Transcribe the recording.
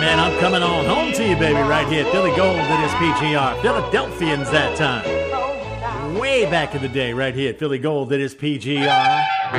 man, I'm coming on home to you, baby, right here. Philly Gold, it is PGR. Philadelphians that time. Way back in the day, right here at Philly Gold, it is PGR.